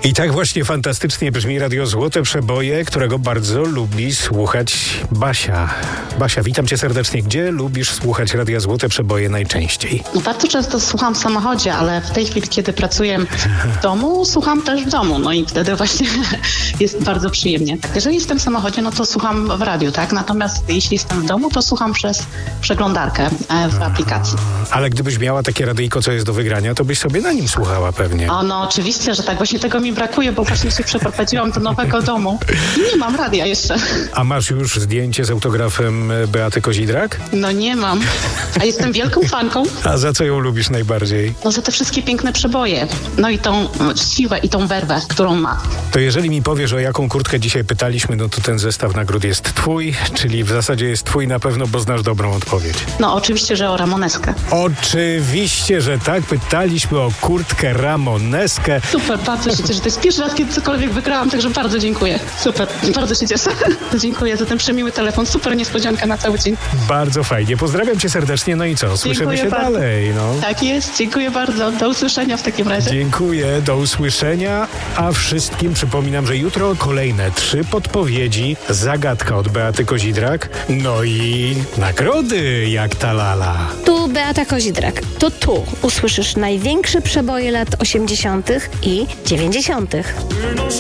I tak właśnie fantastycznie brzmi Radio Złote Przeboje, którego bardzo lubi słuchać Basia. Basia, witam cię serdecznie. Gdzie lubisz słuchać Radia Złote Przeboje najczęściej? No bardzo często słucham w samochodzie, ale w tej chwili, kiedy pracuję w domu, słucham też w domu. No i wtedy właśnie jest bardzo przyjemnie. Jeżeli jestem w samochodzie, no to słucham w radiu, tak? Natomiast jeśli jestem w domu, to słucham przez przeglądarkę w aplikacji. Ale gdybyś miała takie radyjko, co jest do wygrania, to byś sobie na nim słuchała pewnie. O, no oczywiście, że tak. Właśnie tego mi brakuje, bo właśnie się przeprowadziłam do nowego domu i nie mam radia jeszcze. A masz już zdjęcie z autografem Beaty Kozidrak? No nie mam. A jestem wielką fanką. A za co ją lubisz najbardziej? No za te wszystkie piękne przeboje. No i tą siłę i tą werwę, którą ma. To jeżeli mi powiesz, o jaką kurtkę dzisiaj pytaliśmy, no to ten zestaw nagród jest twój, czyli w zasadzie jest twój na pewno, bo znasz dobrą odpowiedź. No oczywiście, że o Ramoneskę. Oczywiście, że tak. Pytaliśmy o kurtkę Ramoneskę. Super, bardzo się cieszę. To jest pierwszy raz, kiedy cokolwiek wygrałam, także bardzo dziękuję. Super, bardzo się cieszę. Dziękuję za ten przemiły telefon. Super niespodzianka na cały dzień. Bardzo fajnie. Pozdrawiam cię serdecznie. No i co? Słyszymy Dziękuję się bardzo. dalej. No. Tak jest, dziękuję bardzo. Do usłyszenia w takim razie. Dziękuję, do usłyszenia, a wszystkim przypominam, że jutro kolejne 3 podpowiedzi, zagadka od Beaty Kozidrak, no i nagrody jak ta lala. Tu Beata Kozidrak. To tu usłyszysz największe przeboje lat 80. i 90.